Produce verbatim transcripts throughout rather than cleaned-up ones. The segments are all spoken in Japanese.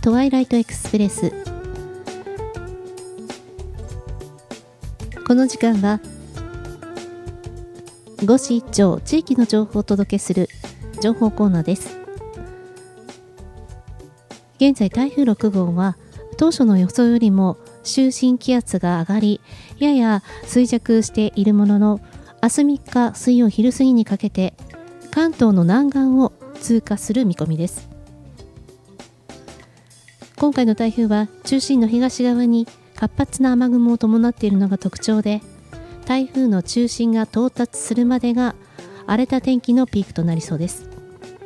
トワイライトエクスプレス。この時間は五市一町地域の情報をお届けする情報コーナーです。現在台風ろく号は当初の予想よりも中心気圧が上がり、やや衰弱しているものの、明日みっか水曜昼過ぎにかけて関東の南岸を通過する見込みです。今回の台風は中心の東側に活発な雨雲を伴っているのが特徴で、台風の中心が到達するまでが荒れた天気のピークとなりそうです。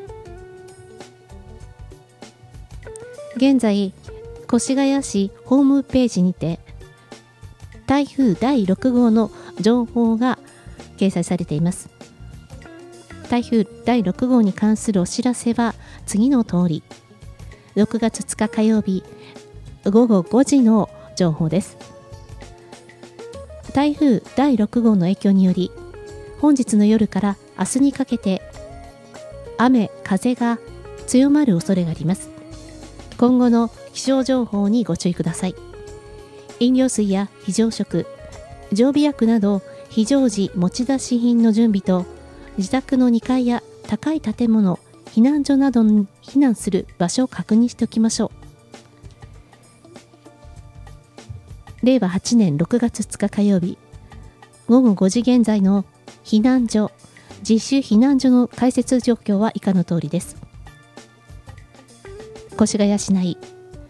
現在、越谷市ホームページにて台風だいろく号の情報が掲載されています。台風だいろく号に関するお知らせは次の通り。ろくがつつか火曜日ごごごじの情報です。台風だいろく号の影響により、本日の夜から明日にかけて雨風が強まる恐れがあります。今後の気象情報にご注意ください。飲料水や非常食、常備薬など非常時持ち出し品の準備と、自宅のにかいや高い建物、避難所などに避難する場所を確認しておきましょう。れいわはちねんろくがつつか火曜日ごごごじ現在の避難所、自主避難所の開設状況は以下の通りです。越谷市内